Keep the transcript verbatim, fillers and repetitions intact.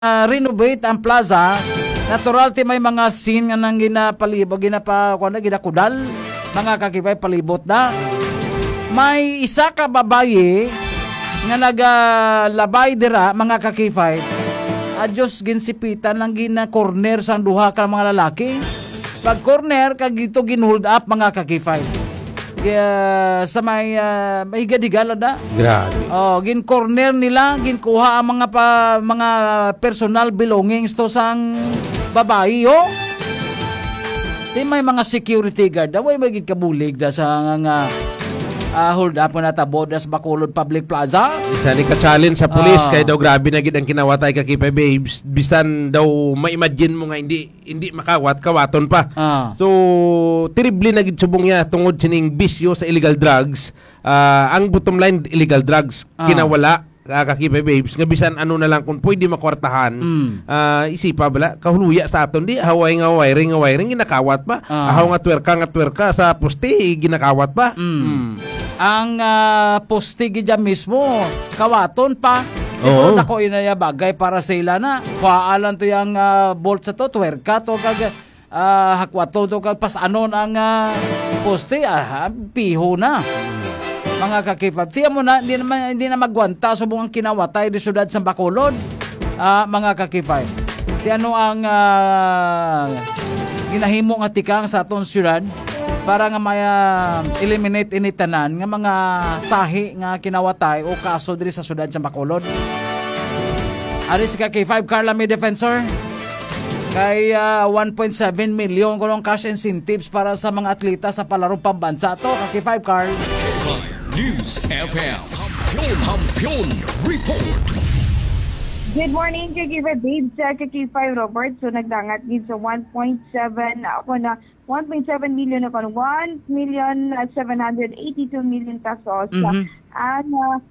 uh, renovate ang plaza. Natural ti may mga scene nga nang ginapalibot, ginapa, kuan na, ginakudal, mga kakibay palibot na. May isa ka babaye nga nagalabay dira, mga kakifay, adyos ginsipitan lang gina corner sa duha ka mga lalaki. Pag corner, kag ito ginhold up, mga kakifay. Kaya sa may uh, may gadigalan na. Grabe. Oh, gin corner nila, ginkuha ang mga pa, mga personal belongings to sang babae, oh. Di may mga security guard, way may kabulig da sa nga uh, hold up na tabo das Bacolod Public Plaza. Isa ni ka-challenge sa police Ah. kaya daw grabe na gid ang kinawatay ka kay babes. Bistan daw ma-imagine mo nga hindi hindi makawat kawaton pa. Ah. So terrible na gid subong niya tungod sining bisyo sa illegal drugs. Ah, ang bottom line illegal drugs Ah. kinawala kakakipay babes nga bisan ano na lang kung pwede makwartahan. Mm. Ah, isipa bala kahuluya sa aton di haway nga wiring nga wiring ginakawat pa. Ah. Ahaw nga twerka nga twerka sa poste ginakawat pa. Mm. Mm. Ang uh, poste gidya mismo, kawaton pa. Ito Oo. nako inaya bagay para sa ila na. Kuhaan to yung uh, bolt sa to, twerka to kag uh, hakwato to kag pasanon ang uh, poste, ah, piho na. Mga kakipap, tiyan mo na, hindi na, hindi na magwanta subong ang kinawatay di syudad sa Bacolod. Ah, mga kakipap, tiyan mo ang uh, ginahimo nga tikang sa aton syudad para nga may uh, eliminate initanan nga mga sahi nga kinawatay o kaso diri sa syudad sa Bacolod. Ari si K five Carla May Defensor kay uh, one point seven million kunong cash incentives para sa mga atleta sa palarong pambansa to. K five Carl. News F M. Hampion, Hampion Report. Good morning, K K five Babes, sa K K five Robert. So nagdangat gid sa one point seven ako na one point seven million ako one million seven hundred eighty-two million pesos. Mhm. And uh,